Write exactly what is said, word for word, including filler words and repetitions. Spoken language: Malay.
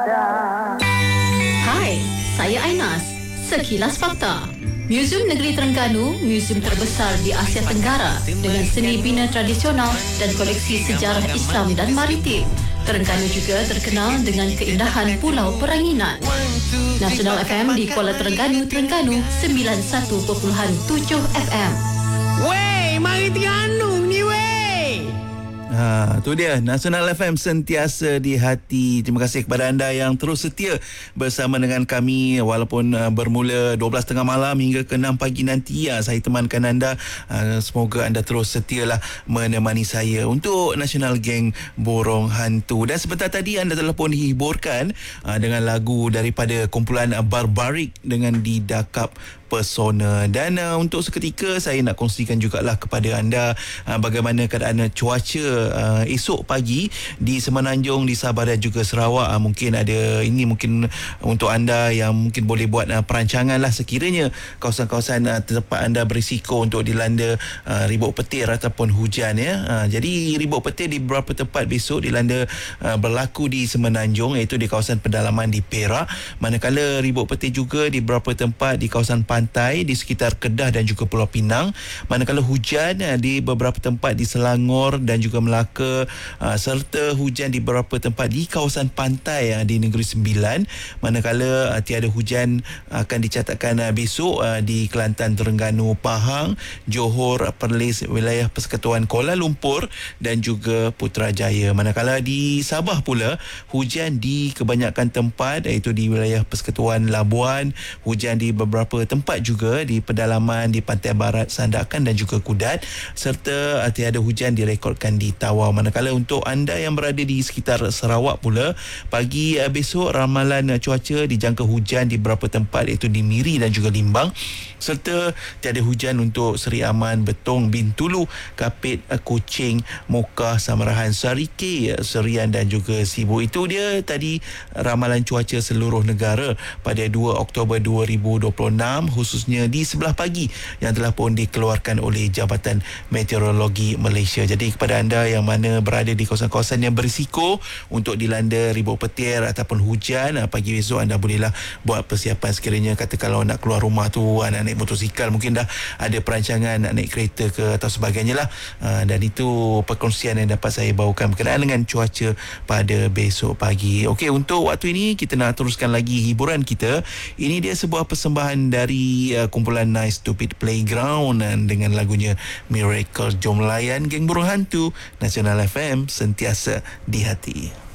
Hai, saya Ainas. Sekilas Fakta. Muzium Negeri Terengganu, muzium terbesar di Asia Tenggara dengan seni bina tradisional dan koleksi sejarah Islam dan maritim. Terengganu juga terkenal dengan keindahan Pulau Peranginan. Nasional F M di Kuala Terengganu, Terengganu sembilan puluh satu perpuluhan tujuh F M. Wey, mari Terengganu ni wey. Ha, tu dia Nasional F M sentiasa di hati. Terima kasih kepada anda yang terus setia bersama dengan kami walaupun uh, bermula dua belas tiga puluh malam hingga ke enam pagi nanti. Ya, saya temankan anda. Uh, semoga anda terus setialah menemani saya untuk Nasional Geng Borong Hantu. Dan sebentar tadi anda telah pun dihiburkan uh, dengan lagu daripada kumpulan uh, Barbarik dengan Didakap Pesona. Dan uh, untuk seketika saya nak kongsikan jugalah kepada anda uh, bagaimana keadaan cuaca uh, esok pagi di Semenanjung, di Sabah dan juga Sarawak. Uh, mungkin ada ini mungkin untuk anda yang mungkin boleh buat uh, perancangan lah sekiranya kawasan-kawasan uh, tempat anda berisiko untuk dilanda uh, ribut petir ataupun hujan ya. Uh, jadi ribut petir di beberapa tempat besok dilanda uh, berlaku di Semenanjung, iaitu di kawasan pedalaman di Perak, manakala ribut petir juga di beberapa tempat di kawasan pantai di sekitar Kedah dan juga Pulau Pinang, manakala hujan uh, di beberapa tempat di Selangor dan juga Melaka, uh, serta hujan di beberapa tempat di kawasan pantai uh, di Negeri Sembilan, manakala uh, tiada hujan akan dicatatkan uh, besok uh, di Kelantan, Terengganu, Pahang, Johor, Perlis, wilayah Persekutuan Kuala Lumpur dan juga Putrajaya. Manakala di Sabah pula hujan di kebanyakan tempat, iaitu di wilayah Persekutuan Labuan, hujan di beberapa tempat juga di pedalaman di pantai barat Sandakan dan juga Kudat, serta uh, tiada hujan direkodkan di Tawau. Manakala untuk anda yang berada di sekitar Sarawak pula, pagi uh, besok ramalan uh, cuaca dijangka hujan di beberapa tempat, iaitu di Miri dan juga Limbang, serta tiada hujan untuk Seri Aman, Betong, Bintulu, Kapit, uh, Kuching, Mokah, Samarahan, Sarike, uh, Serian dan juga Sibu. Itu dia tadi ramalan cuaca seluruh negara pada dua Oktober dua ribu dua puluh enam, khususnya di sebelah pagi yang telah pun dikeluarkan oleh Jabatan Meteorologi Malaysia. Jadi kepada anda yang mana berada di kawasan-kawasan yang berisiko untuk dilanda ribut petir ataupun hujan, pagi besok anda bolehlah buat persiapan sekiranya kata kalau nak keluar rumah tu, nak naik motosikal, mungkin dah ada perancangan nak naik kereta ke atau sebagainya lah. Dan itu perkongsian yang dapat saya bawakan berkenaan dengan cuaca pada besok pagi. Okey, untuk waktu ini kita nak teruskan lagi hiburan kita. Ini dia sebuah persembahan dari uh, kumpulan Nice Stupid Playground dan dengan lagunya Miracle. Jom layan Geng Burung Hantu. Nasional F M sentiasa di hati.